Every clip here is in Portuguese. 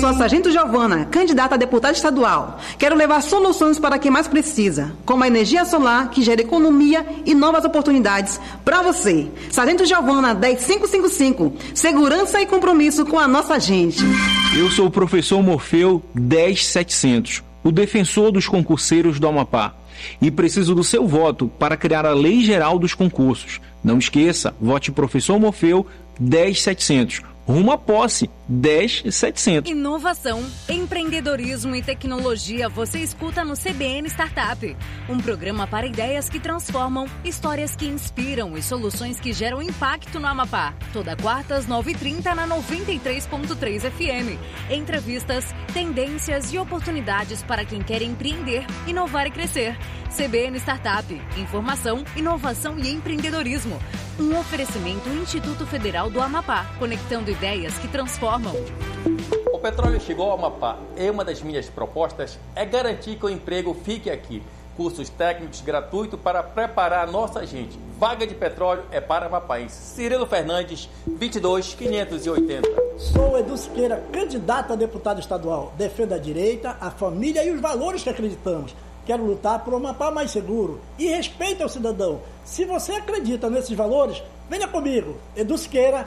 sou a Sargento Giovana, candidata a deputada estadual. Quero levar soluções para quem mais precisa, como a energia solar, que gera economia e novas oportunidades para você. Sargento Giovana, 10555. Segurança e compromisso com a nossa gente. Eu sou o professor Morfeu, 10700, o defensor dos concurseiros do Amapá. E preciso do seu voto para criar a Lei Geral dos Concursos. Não esqueça, vote Professor Morfeu, 10700. Rumo à posse, 10700. Inovação, empreendedorismo e tecnologia você escuta no CBN Startup. Um programa para ideias que transformam, histórias que inspiram e soluções que geram impacto no Amapá. Toda quarta às 9h30 na 93.3 FM. Entrevistas, tendências e oportunidades para quem quer empreender, inovar e crescer. CBN Startup, informação, inovação e empreendedorismo. Um oferecimento Instituto Federal do Amapá, conectando ideias que transformam. O petróleo chegou ao Amapá e uma das minhas propostas é garantir que o emprego fique aqui. Cursos técnicos gratuitos para preparar a nossa gente. Vaga de petróleo é para amapaense. Cirilo Fernandes, 22580. Sou Edu Siqueira, candidato a deputado estadual. Defendo a direita, a família e os valores que acreditamos. Quero lutar por um Amapá mais seguro e respeito ao cidadão. Se você acredita nesses valores, venha comigo. Edu Siqueira,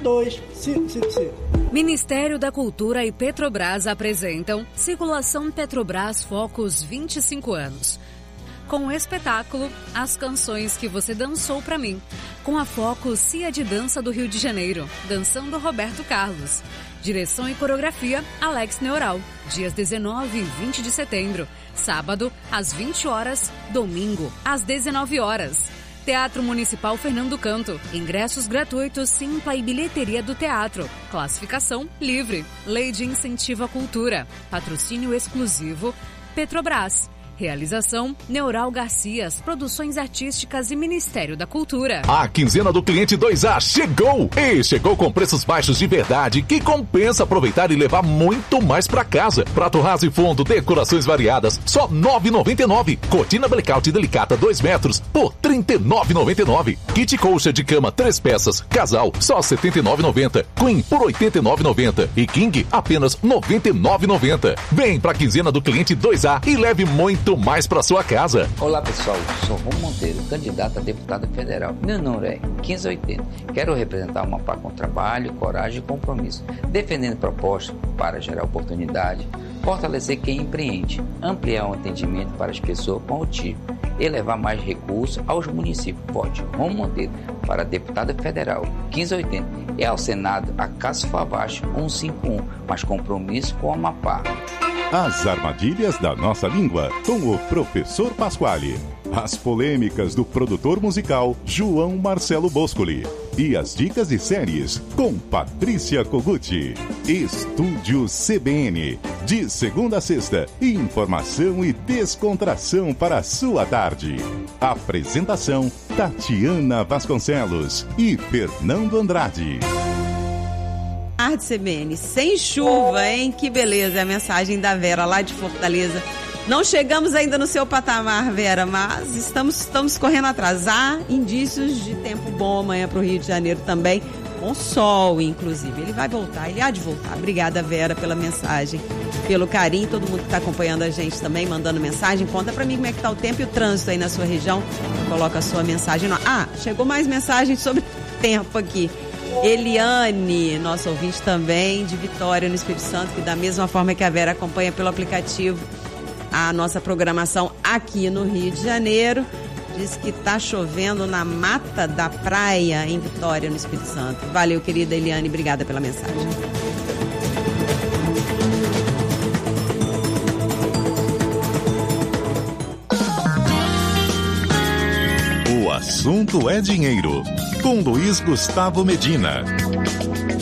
22555. Ministério da Cultura e Petrobras apresentam Circulação Petrobras Focus 25 anos. Com o espetáculo As Canções que Você Dançou Pra Mim, com a Focus Cia de Dança do Rio de Janeiro, dançando Roberto Carlos. Direção e coreografia, Alex Neural. Dias 19 e 20 de setembro. Sábado, às 20 horas. Domingo, às 19 horas. Teatro Municipal Fernando Canto. Ingressos gratuitos, Simpla e bilheteria do teatro. Classificação livre. Lei de Incentivo à Cultura. Patrocínio exclusivo, Petrobras. Realização, Neural Garcias, Produções Artísticas e Ministério da Cultura. A quinzena do cliente 2A chegou! E chegou com preços baixos de verdade que compensa aproveitar e levar muito mais pra casa. Prato raso e fundo, decorações variadas, só R$ 9,99. Cortina blackout delicata 2 metros por R$ 39,99. Kit colcha de cama 3 peças, casal, só R$ 79,90. Queen por R$ 89,90. E King, apenas R$ 99,90. Vem pra quinzena do cliente 2A e leve muito mais para sua casa. Olá pessoal, sou Romo Monteiro, candidato a deputado federal. Meu número é 1580. Quero representar o Amapá com trabalho, coragem e compromisso, defendendo propostas para gerar oportunidade, fortalecer quem empreende, ampliar o atendimento para as pessoas com autismo e levar mais recursos aos municípios. Vote Romo Monteiro para deputado federal 1580 e ao Senado a Cássio Favacho 151, mais compromisso com o Amapá. As armadilhas da nossa língua, com o professor Pasquale. As polêmicas do produtor musical João Marcelo Boscoli. E as dicas de séries com Patrícia Koguchi. Estúdio CBN. De segunda a sexta, informação e descontração para a sua tarde. Apresentação Tatiana Vasconcelos e Fernando Andrade. Tarde CBN, sem chuva, hein? Que beleza, é a mensagem da Vera lá de Fortaleza. Não chegamos ainda no seu patamar, Vera, mas estamos correndo atrás. Há indícios de tempo bom amanhã para o Rio de Janeiro também, com sol, inclusive. Ele vai voltar, ele há de voltar. Obrigada, Vera, pela mensagem, pelo carinho. Todo mundo que está acompanhando a gente também, mandando mensagem. Conta para mim como é que está o tempo e o trânsito aí na sua região. Coloca a sua mensagem. Chegou mais mensagem sobre tempo aqui. Eliane, nosso ouvinte também, de Vitória, no Espírito Santo, que da mesma forma que a Vera acompanha pelo aplicativo a nossa programação aqui no Rio de Janeiro, diz que está chovendo na Mata da Praia, em Vitória, no Espírito Santo. Valeu, querida Eliane, obrigada pela mensagem. O assunto é dinheiro, com Luiz Gustavo Medina.